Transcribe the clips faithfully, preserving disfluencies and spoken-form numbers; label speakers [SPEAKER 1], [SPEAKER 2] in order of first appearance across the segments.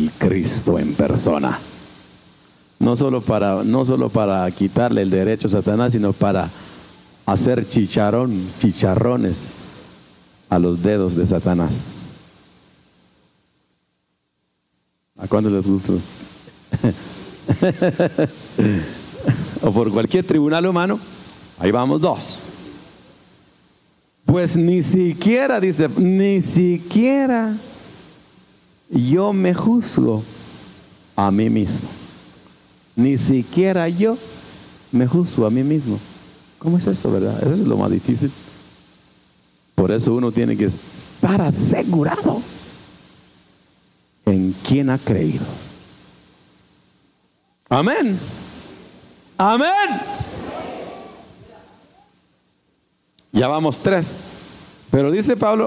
[SPEAKER 1] el Cristo en persona. No solo para, no solo para quitarle el derecho a Satanás, sino para hacer chicharrón, chicharrones a los dedos de Satanás. ¿A cuándo les gusta? O por cualquier tribunal humano, ahí vamos dos. Pues ni siquiera, dice, ni siquiera yo me juzgo a mí mismo. Ni siquiera yo me juzgo a mí mismo. ¿Cómo es eso, verdad? Eso es lo más difícil. Por eso uno tiene que estar asegurado en quién ha creído. Amén. Amén. Ya vamos tres. Pero dice Pablo,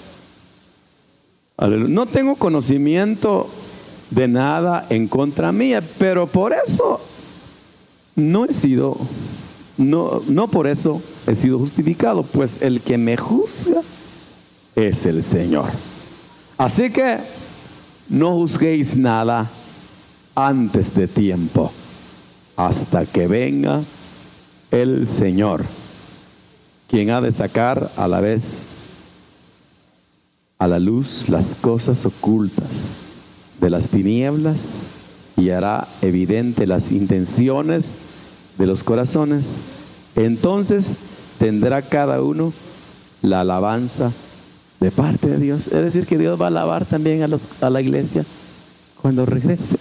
[SPEAKER 1] no tengo conocimiento de nada en contra mía, pero por eso no he sido, no, no por eso he sido justificado, pues el que me juzga es el Señor. Así que no juzguéis nada antes de tiempo, hasta que venga el Señor, quien ha de sacar a la vez a la luz las cosas ocultas de las tinieblas y hará evidente las intenciones de los corazones. Entonces tendrá cada uno la alabanza de parte de Dios. Es decir, que Dios va a alabar también a, los, a la iglesia cuando regrese.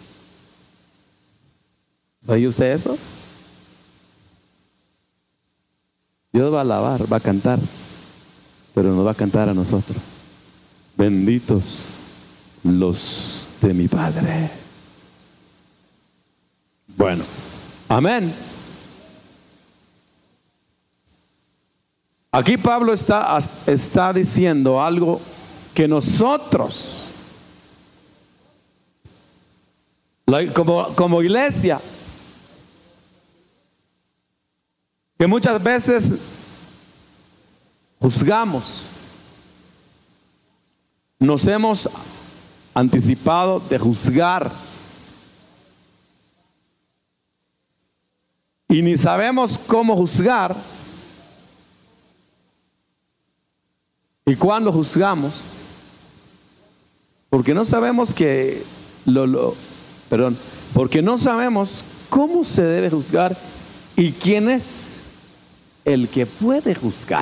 [SPEAKER 1] ¿Oye usted eso? Dios va a alabar, va a cantar, pero nos va a cantar a nosotros. Benditos los de mi Padre. Bueno, amén. Aquí Pablo está, está diciendo algo que nosotros, como, como iglesia, que muchas veces juzgamos, nos hemos anticipado de juzgar y ni sabemos cómo juzgar. ¿Y cuándo juzgamos? Porque no sabemos que lo, lo, perdón, porque no sabemos cómo se debe juzgar y quién es el que puede juzgar.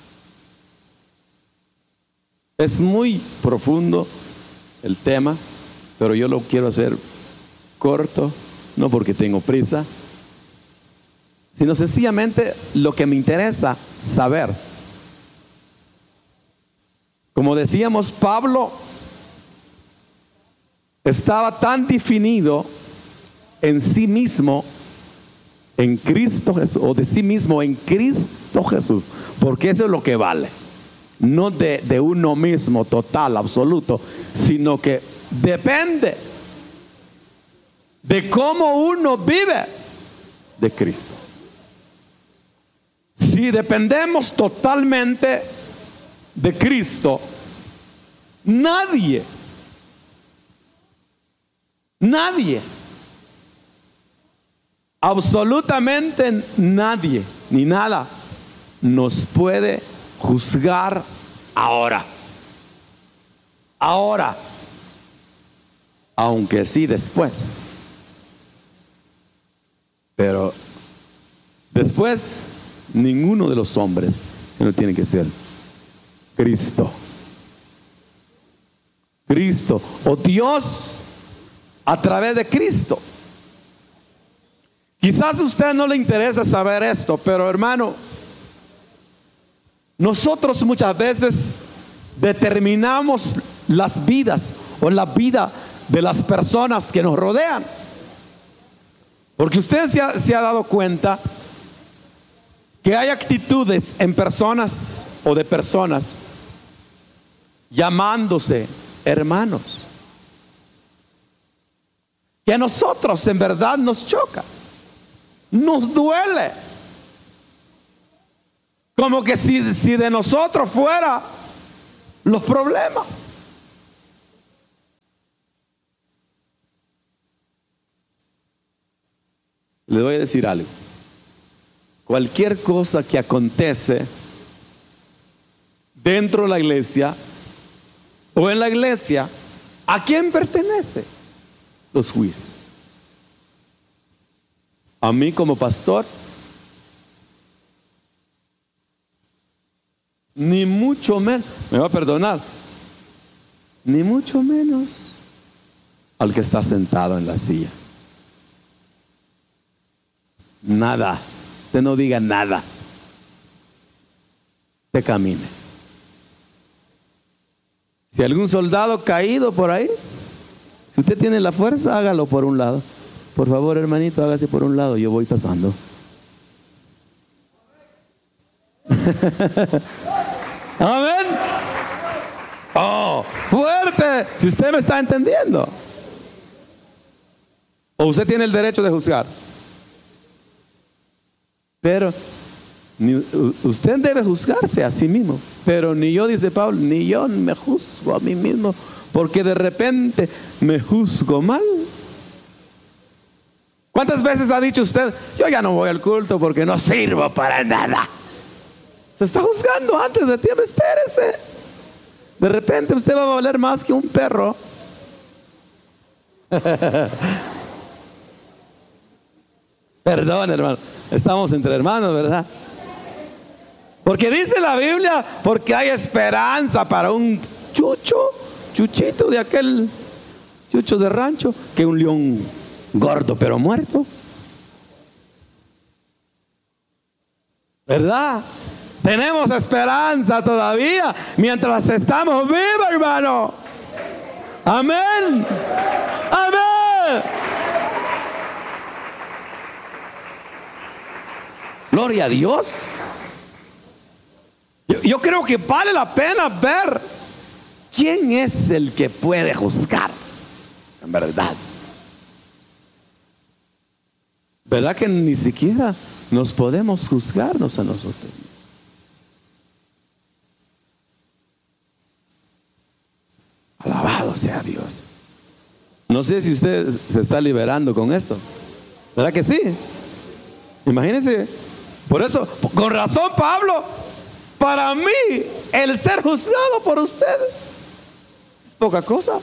[SPEAKER 1] Es muy profundo el tema, pero yo lo quiero hacer corto, no porque tengo prisa, sino sencillamente lo que me interesa saber. Como decíamos, Pablo estaba tan definido en sí mismo, en Cristo Jesús, o de sí mismo en Cristo Jesús, porque eso es lo que vale. No de, de uno mismo, total, absoluto, sino que depende de cómo uno vive de Cristo. Si dependemos totalmente de Cristo, nadie, nadie, absolutamente nadie, ni nada, nos puede juzgar ahora. Ahora, aunque sí después. Pero después, ninguno de los hombres que no tiene que ser Cristo. Cristo o Dios a través de Cristo. Quizás a usted no le interesa saber esto, pero hermano, nosotros muchas veces determinamos las vidas o la vida de las personas que nos rodean. Porque usted se ha, se ha dado cuenta que hay actitudes en personas o de personas llamándose hermanos, que a nosotros en verdad nos choca, nos duele, como que si, si de nosotros fuera los problemas. le voy a decir algo. Cualquier cosa que acontece dentro de la iglesia o en la iglesia, ¿a quién pertenece los juicios? A mí como pastor, ni mucho menos, me va a perdonar, ni mucho menos al que está sentado en la silla. Nada, usted no diga nada, usted camine. Si algún soldado caído por ahí, si usted tiene la fuerza, hágalo por un lado. Por favor, hermanito, hágase por un lado, yo voy pasando. Amén. Oh, fuerte. Si usted me está entendiendo. O usted tiene el derecho de juzgar. Pero ni, usted debe juzgarse a sí mismo. Pero ni yo, dice Pablo, ni yo me juzgo a mí mismo, porque de repente me juzgo mal. ¿Cuántas veces ha dicho usted, yo ya no voy al culto porque no sirvo para nada? Se está juzgando antes de tiempo. Espérese. De repente usted va a valer más que un perro. Perdón, hermano. Estamos entre hermanos, ¿verdad? Porque dice la Biblia, porque hay esperanza para un chucho, chuchito de aquel chucho de rancho, que un león gordo pero muerto. ¿Verdad? Tenemos esperanza todavía mientras estamos vivos, hermano. Amén. Amén. Gloria a Dios. Yo, yo creo que vale la pena ver quién es el que puede juzgar. En verdad. ¿Verdad que ni siquiera nos podemos juzgarnos a nosotros? Alabado sea Dios. No sé si usted se está liberando con esto. ¿Verdad que sí? Imagínense. Por eso, con razón Pablo, para mí el ser juzgado por ustedes es poca cosa.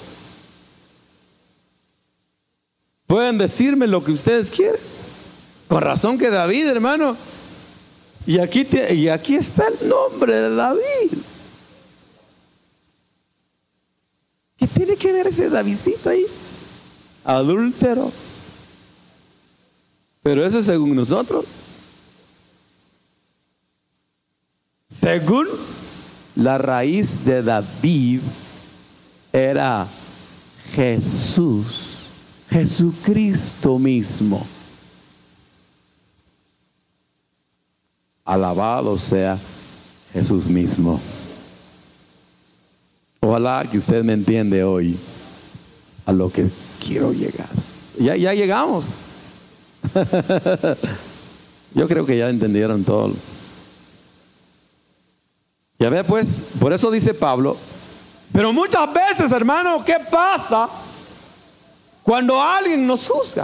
[SPEAKER 1] Pueden decirme lo que ustedes quieren. Con razón que David, hermano, y aquí, te, y aquí está el nombre de David. ¿Qué tiene que ver ese Davidcito ahí? Adúltero. Pero eso es según nosotros. Según la raíz de David era Jesús, Jesucristo mismo. Alabado sea Jesús mismo. Ojalá que usted me entiende hoy a lo que quiero llegar. Ya, ya llegamos. Yo creo que ya entendieron todo. Ya ve pues, por eso dice Pablo, pero muchas veces, hermano, ¿qué pasa cuando alguien nos juzga?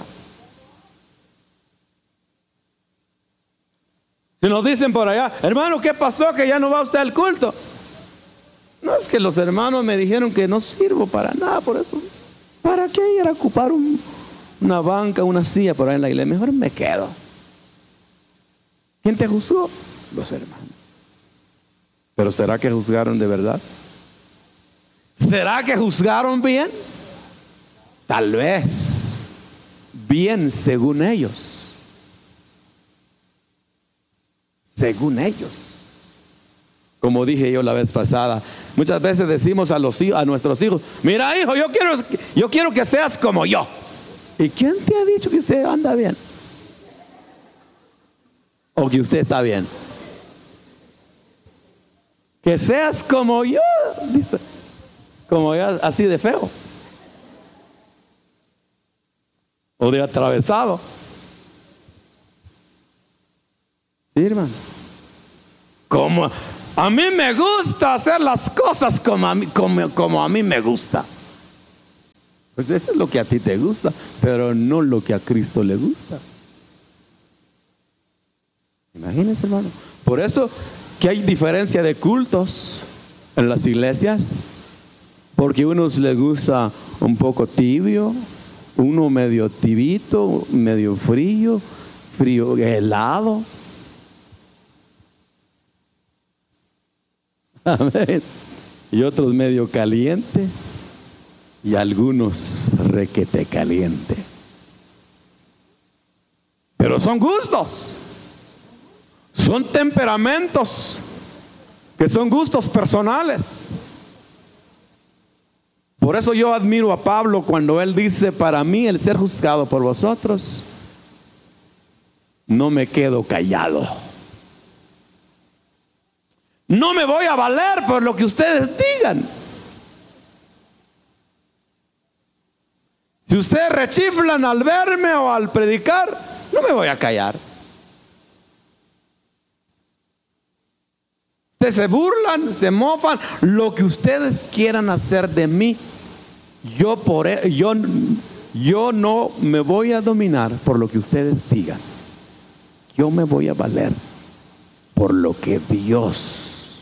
[SPEAKER 1] Si nos dicen por allá, hermano, ¿qué pasó que ya no va usted al culto? No, es que los hermanos me dijeron que no sirvo para nada, por eso. ¿Para qué ir a ocupar un, una banca, una silla por ahí en la iglesia? Mejor me quedo. ¿Quién te juzgó? Los hermanos. ¿Pero será que juzgaron de verdad? ¿Será que juzgaron bien? Tal vez. Bien según ellos. Según ellos. Como dije yo la vez pasada, muchas veces decimos a, los, a nuestros hijos, mira hijo, yo quiero, yo quiero que seas como yo. ¿Y quién te ha dicho que usted anda bien? O que usted está bien. Que seas como yo, dice, como yo, así de feo. O de atravesado. Sí, hermano. Como a mí me gusta hacer las cosas como a mí, como, como a mí me gusta. Pues eso es lo que a ti te gusta, pero no lo que a Cristo le gusta. Imagínense, hermano. Por eso que hay diferencia de cultos en las iglesias, porque a unos les gusta un poco tibio, uno medio tibito, medio frío, frío helado. Amén. Y otros medio caliente y algunos requete caliente. Pero son gustos, son temperamentos, que son gustos personales. Por eso yo admiro a Pablo cuando él dice: para mí el ser juzgado por vosotros, no me quedo callado. No me voy a valer por lo que ustedes digan. Si ustedes rechiflan al verme o al predicar, no me voy a callar. Ustedes se burlan, se mofan, lo que ustedes quieran hacer de mí, yo, por, yo, yo no me voy a dominar por lo que ustedes digan. Yo me voy a valer por lo que Dios.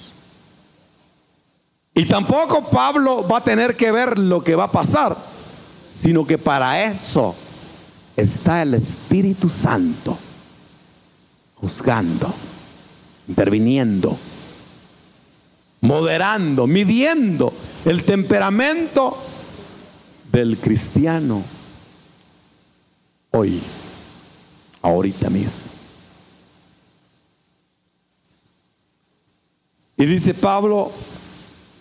[SPEAKER 1] Y tampoco Pablo va a tener que ver lo que va a pasar, sino que para eso está el Espíritu Santo juzgando, interviniendo, moderando, midiendo el temperamento del cristiano hoy, ahorita mismo. Y dice Pablo: